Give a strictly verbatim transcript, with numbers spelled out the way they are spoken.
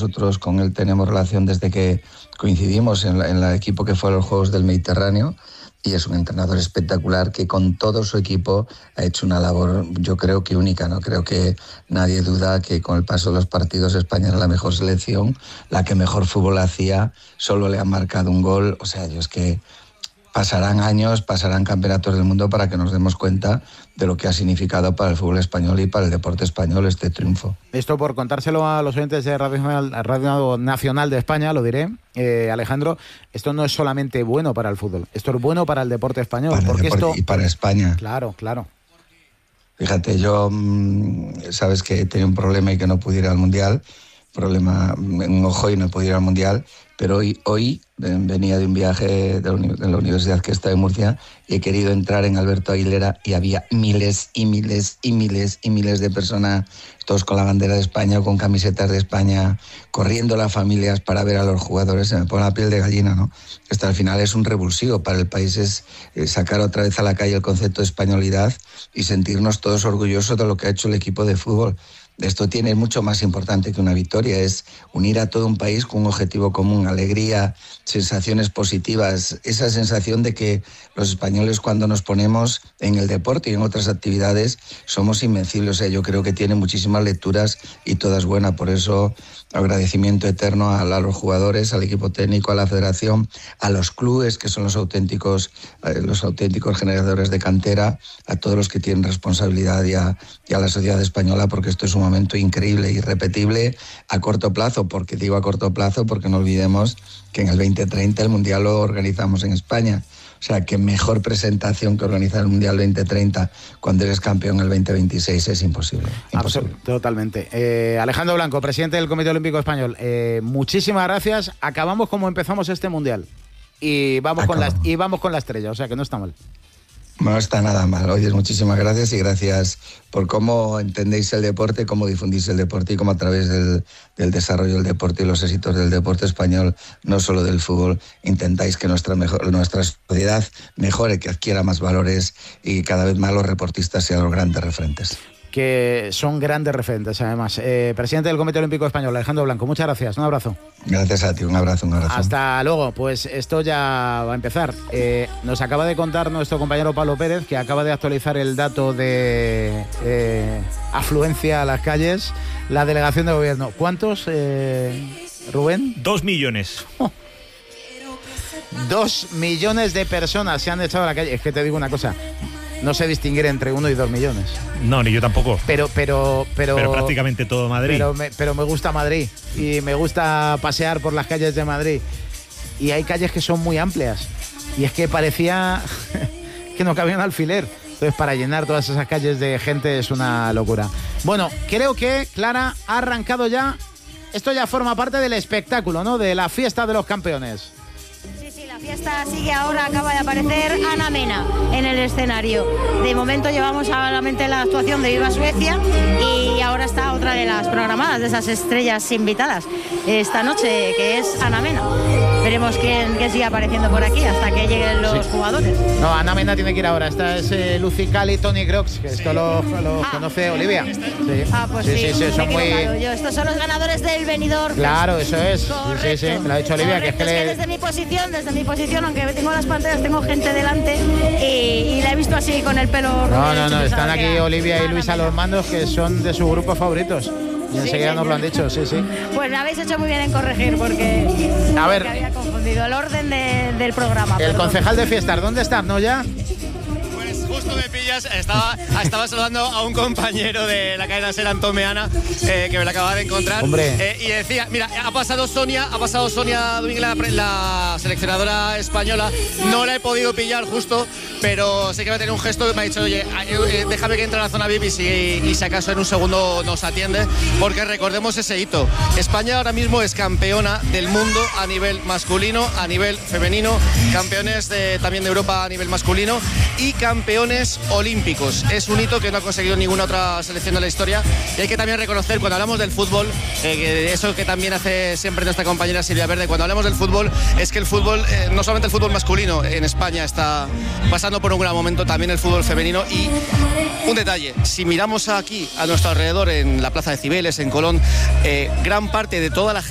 nosotros con él tenemos relación desde que coincidimos en, la, en el equipo que fue a los Juegos del Mediterráneo, y es un entrenador espectacular que con todo su equipo ha hecho una labor, yo creo que única, ¿no? Creo que nadie duda que con el paso de los partidos España era la mejor selección, la que mejor fútbol hacía, solo le han marcado un gol. O sea, yo es que pasarán años, pasarán campeonatos del mundo para que nos demos cuenta de lo que ha significado para el fútbol español y para el deporte español este triunfo. Esto por contárselo a los oyentes de Radio, Radio Nacional de España, lo diré, eh, Alejandro, esto no es solamente bueno para el fútbol, esto es bueno para el deporte español. Para porque el deporte esto... y para España. Claro, claro. Fíjate, yo, sabes que he tenido un problema y que no pude ir al Mundial, problema en un ojo y no pude ir al Mundial, pero hoy, hoy venía de un viaje de la, uni- de la universidad que está en Murcia y he querido entrar en Alberto Aguilera y había miles y miles y miles y miles de personas, todos con la bandera de España o con camisetas de España, corriendo las familias para ver a los jugadores. Se me pone la piel de gallina, ¿no? Esto al final es un revulsivo para el país, es sacar otra vez a la calle el concepto de españolidad y sentirnos todos orgullosos de lo que ha hecho el equipo de fútbol. Esto tiene mucho más importante que una victoria, es unir a todo un país con un objetivo común, alegría, sensaciones positivas, esa sensación de que los españoles cuando nos ponemos en el deporte y en otras actividades somos invencibles. O sea, yo creo que tiene muchísimas lecturas y todas buenas, por eso agradecimiento eterno a, a los jugadores, al equipo técnico, a la federación, a los clubes que son los auténticos, eh, los auténticos generadores de cantera, a todos los que tienen responsabilidad y a, y a la sociedad española, porque esto es un momento increíble, irrepetible a corto plazo, porque digo a corto plazo porque no olvidemos que en el veinte treinta el Mundial lo organizamos en España. O sea, que mejor presentación que organizar el Mundial veinte treinta cuando eres campeón el veinte veintiséis es imposible. imposible. Absolut- totalmente. Eh, Alejandro Blanco, presidente del Comité Olímpico Español, eh, muchísimas gracias. Acabamos como empezamos este Mundial y vamos, con la, y vamos con la estrella, o sea que no está mal. No está nada mal. Oye, muchísimas gracias y gracias por cómo entendéis el deporte, cómo difundís el deporte y cómo a través del, del desarrollo del deporte y los éxitos del deporte español, no solo del fútbol, intentáis que nuestra, mejor, nuestra sociedad mejore, que adquiera más valores y cada vez más los deportistas sean los grandes referentes. Que son grandes referentes, además. Eh, presidente del Comité Olímpico Español, Alejandro Blanco, muchas gracias. Un abrazo. Gracias a ti, un abrazo, un abrazo. Hasta luego. Pues esto ya va a empezar. Eh, nos acaba de contar nuestro compañero Pablo Pérez, que acaba de actualizar el dato de eh, afluencia a las calles, la delegación de gobierno. ¿Cuántos, eh, Rubén? Dos millones. Oh. Dos millones de personas se han echado a la calle. Es que te digo una cosa, no sé distinguir entre uno y dos millones. No, ni yo tampoco. Pero, pero, pero. Pero prácticamente todo Madrid. Pero me, pero me gusta Madrid y me gusta pasear por las calles de Madrid. Y hay calles que son muy amplias. Y es que parecía que no cabía un alfiler. Entonces, para llenar todas esas calles de gente es una locura. Bueno, creo que Clara ha arrancado ya. Esto ya forma parte del espectáculo, ¿no? De la fiesta de los campeones. La fiesta sigue ahora, acaba de aparecer Ana Mena en el escenario. De momento llevamos solamente la actuación de Viva Suecia y ahora está otra de las programadas, de esas estrellas invitadas esta noche, que es Ana Mena. Veremos quién, quién sigue apareciendo por aquí hasta que lleguen los sí. jugadores. No, Ana Mena tiene que ir ahora. Esta es eh, Lucy Cal y Tony Crocs, que esto lo, lo ah. conoce Olivia. Sí. Ah, pues sí, sí, sí, sí son muy... Yo, estos son los ganadores del Benidorm. Claro, eso es. Correcto. Sí, sí, me lo ha dicho Olivia. Que es que, le... le... es que desde mi posición, desde mi posición, aunque tengo las pantallas, tengo gente delante y, y la he visto así con el pelo rubio. No, no, no, están aquí Olivia y Luis a los mandos, que son de sus grupos favoritos. Y enseguida sí, nos lo han dicho, sí, sí. Pues me habéis hecho muy bien en corregir, porque, a ver, porque había confundido el orden de, del programa. El perdón. concejal de fiestas, ¿dónde estás, no ya? Justo me pillas, estaba, estaba saludando a un compañero de la cadena SER, Antón Meana, eh, que me lo acababa de encontrar. Hombre. Eh, y decía, mira, ha pasado Sonia, ha pasado Sonia Domínguez, la, la seleccionadora española. No la he podido pillar justo, pero sé que va a tener un gesto que me ha dicho, oye, eh, déjame que entre a la zona V I P y si, y si acaso en un segundo nos atiende, porque recordemos ese hito. España ahora mismo es campeona del mundo a nivel masculino, a nivel femenino, campeones de, también de Europa a nivel masculino y campeones olímpicos. Es un hito que no ha conseguido ninguna otra selección de la historia y hay que también reconocer, cuando hablamos del fútbol, eh, que eso que también hace siempre nuestra compañera Silvia Verde, cuando hablamos del fútbol, es que el fútbol, eh, no solamente el fútbol masculino en España está pasando por un gran momento, también el fútbol femenino. Y un detalle, si miramos aquí a nuestro alrededor, en la Plaza de Cibeles, en Colón, eh, gran parte de toda la gente